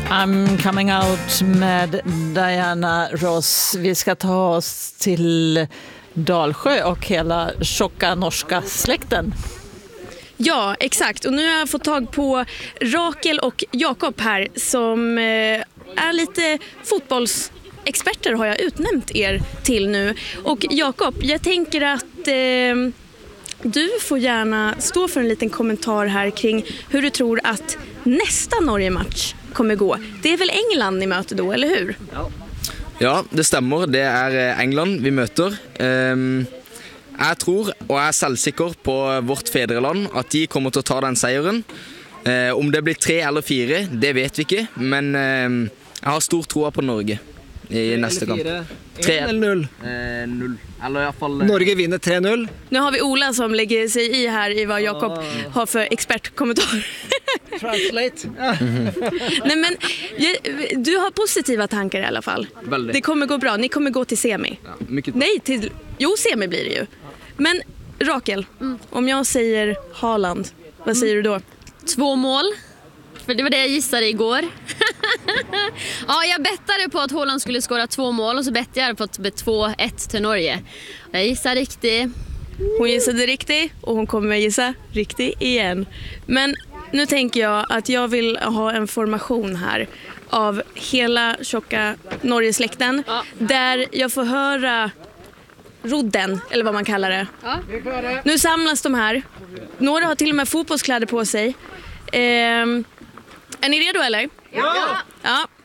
I'm coming out med Diana Ross. Vi ska ta oss till Dalsjö och hela tjocka norska släkten. Ja, exakt. Och nu har jag fått tag på Rakel och Jakob här som är lite fotbollsexperter har jag utnämnt er till nu. Och Jakob, jag tänker att du får gärna stå för en liten kommentar här kring hur du tror att nästa Norge-match kommer gå. Det är väl England ni möter då, eller hur? Ja, det stämmer. Det är England vi möter. Jag tror och är selvsikker på vårt fedreland att de kommer att ta den sejren. Om det blir 3 eller 4, det vet vi inte. Men jag har stor tro på Norge i nästa kamp. 3 eller 0? 0. Eller i alla fall... Norge vinner 3-0. Nu har vi Ola som lägger sig i här i vad Jakob har för expertkommentar. Translate. Nej, men du har positiva tankar i alla fall. Väldigt. Det kommer gå bra. Ni kommer gå till semi. Ja, mycket. Nej, semi blir det ju. Men Rakel, om jag säger Haaland, vad säger du då? 2 mål. För det var det jag gissade igår. Ja, jag bettade på att Haaland skulle skåra 2 mål och så bettade jag på att det blev 2-1 till Norge. Jag gissade riktigt. Hon gissade riktigt och hon kommer gissa riktigt igen. Men nu tänker jag att jag vill ha en formation här av hela tjocka Norgesläkten där jag får höra rodden, eller vad man kallar det. Ja. Nu samlas de här. Några har till och med fotbollskläder på sig. Är ni redo eller? Ja. Ja,